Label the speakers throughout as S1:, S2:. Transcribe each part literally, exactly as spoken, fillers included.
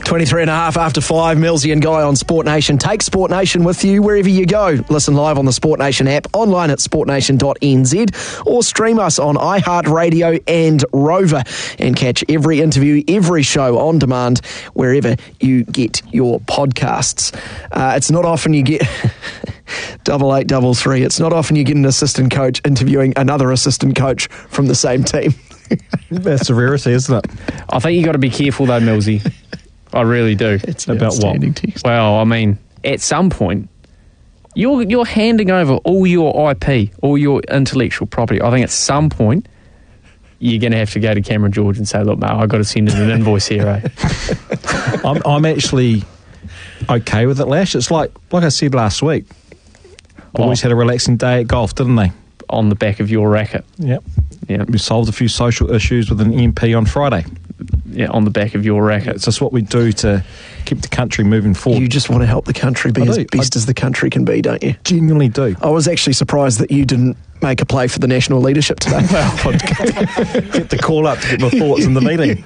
S1: twenty-three and a half after five, Millsy and Guy on Sport Nation. Take Sport Nation with you wherever you go. Listen live on the Sport Nation app, online at sport nation dot n z, or stream us on iHeartRadio and Rover, and catch every interview, every show on demand wherever you get your podcasts. Uh, it's not often you get... Double eight, double three. It's not often you get an assistant coach interviewing another assistant coach from the same team.
S2: That's a rarity, isn't it?
S3: I think you got to be careful though, Millsy. I really do.
S1: It's
S2: about what?
S1: Text.
S3: Well, I mean, at some point, you're you're handing over all your I P, all your intellectual property. I think at some point, you're going to have to go to Cameron George and say, "Look, mate, I've got to send in an invoice here." Eh?
S2: I'm, I'm actually okay with it, Lash. It's like like I said last week. Boys had a relaxing day at golf, didn't they?
S3: On the back of your racket.
S2: Yep.
S3: Yeah.
S2: We solved a few social issues with an M P on Friday.
S3: Yeah, on the back of your racket.
S2: It's just what we do to keep the country moving forward.
S1: You just want to help the country be
S2: I
S1: as
S2: do.
S1: best
S2: I
S1: as the country can be, don't you?
S2: Genuinely do.
S1: I was actually surprised that you didn't make a play for the national leadership today.
S2: Well, I'd get the call up to get my thoughts in the meeting.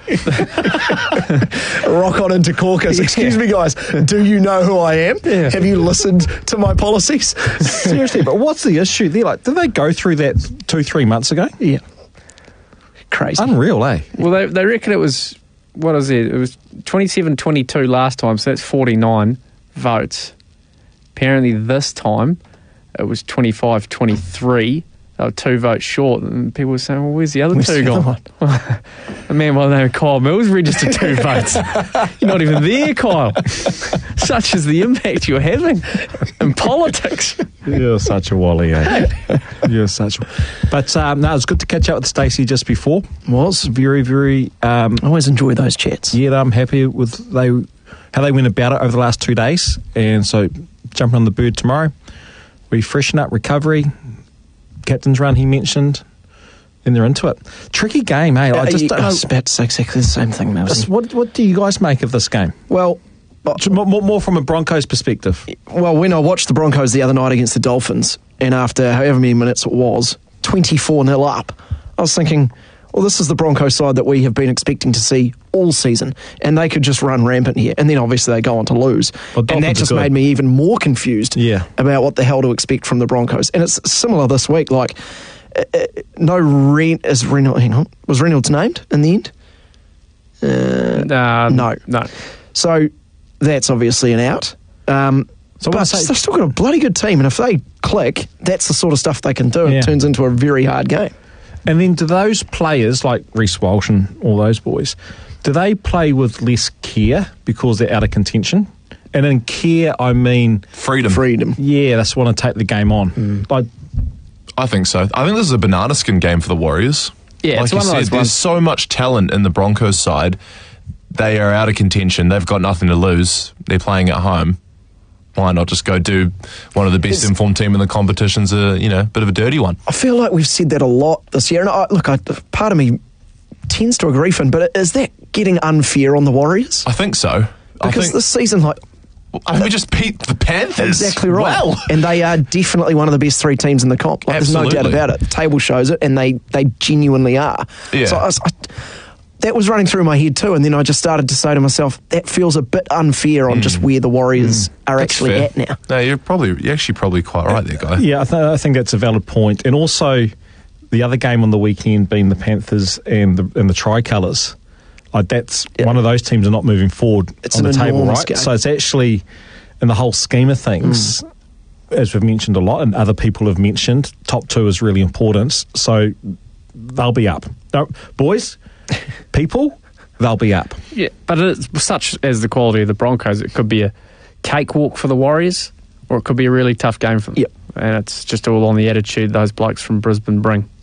S1: Rock on into caucus. Excuse me, guys. Do you know who I am?
S2: Yeah.
S1: Have you listened to my policies?
S2: Seriously, but what's the issue? They're like, did they go through that two, three months ago?
S1: Yeah. Crazy.
S2: Unreal, eh?
S3: Well, they, they reckon it was, what is it? It was twenty-seven twenty-two last time, so that's forty-nine votes. Apparently this time, it was twenty-five twenty-three. They were two votes short, and people were saying, well, where's the other
S1: Where's
S3: two
S1: the
S3: gone?
S1: other
S3: A man by the name of Kyle Mills registered two votes. You're not even there, Kyle. Such is the impact you're having in politics.
S2: You're such a wally, eh? You're such a... But, um, no, it was good to catch up with Stacey just before.
S1: Was.
S2: Very, very... Um,
S1: I always enjoy those chats.
S2: yeah, I'm happy with they how they went about it over the last two days. And so, jumping on the bird tomorrow, we freshen up, recovery, captain's run he mentioned, and they're into it. Tricky game, eh? I just
S1: Uh,
S2: don't
S1: I
S2: know.
S1: was about to say exactly the same thing,
S2: Just
S1: Milsy.
S2: What, what do you guys make of this game?
S1: Well, uh,
S2: More, more- more from a Broncos perspective.
S1: well, when I watched the Broncos the other night against the Dolphins, and after however many minutes it was, twenty-four nil up, I was thinking, well, this is the Broncos side that we have been expecting to see all season, and they could just run rampant here. And then obviously they go on to lose.
S2: Well,
S1: and that
S2: Dolphins are
S1: just
S2: good.
S1: made me even more confused
S2: Yeah.
S1: about what the hell to expect from the Broncos. And it's similar this week. Like, uh, uh, no, Ren- is Reynolds, hang on, was Reynolds named in the end? Uh,
S3: Uh,
S1: no.
S3: No.
S1: So that's obviously an out. Um,
S2: So
S1: but
S2: what I say-
S1: they've still got a bloody good team, and if they click, that's the sort of stuff they can do, and
S2: Yeah.
S1: it turns into a very hard game.
S2: And then do those players, like Reece Walsh and all those boys, do they play with less care because they're out of contention? And in care, I mean...
S4: Freedom.
S1: Freedom.
S2: Yeah, that's want to take the game on.
S1: Mm.
S2: Like,
S4: I think so. I think this is a banana skin game for the Warriors.
S3: Yeah,
S4: like
S3: it's
S4: you
S3: one of
S4: said,
S3: those
S4: there's
S3: ones-
S4: so much talent in the Broncos side. They are out of contention. They've got nothing to lose. They're playing at home. Why not just go do one of the best
S1: It's-
S4: informed team in the competition's a you know bit of a dirty one?
S1: I feel like we've said that a lot this year, and I, look, I, part of me tends to agree, Finn, but is that getting unfair on the Warriors?
S4: I think so. I
S1: Because
S4: think
S1: this season, like,
S4: I think we just beat the Panthers.
S1: exactly right.
S4: Well,
S1: And they are definitely one of the best three teams in the comp. Like, there's no doubt
S4: Absolutely.
S1: about it. The table shows it, and they, they genuinely are.
S4: Yeah.
S1: So I, was- I, that was running through my head too, and then I just started to say to myself, that feels a bit unfair on just where the Warriors are
S4: that's
S1: actually
S4: fair.
S1: at now.
S4: No, you're probably you're actually probably quite right there, guy.
S2: yeah, I, th- I think that's a valid point. And also, the other game on the weekend being the Panthers and the, and the Tricolours. Like that's
S1: Yeah.
S2: one of those teams are not moving forward
S1: It's
S2: on
S1: an
S2: the table,
S1: enormous
S2: right?
S1: game.
S2: So it's actually, in the whole scheme of things, as we've mentioned a lot and other people have mentioned, top two is really important. So they'll be up. Now, boys, people, they'll be up.
S3: Yeah, but it's such as the quality of the Broncos, it could be a cakewalk for the Warriors, or it could be a really tough game for them.
S1: Yep.
S3: And it's just all on the attitude those blokes from Brisbane bring.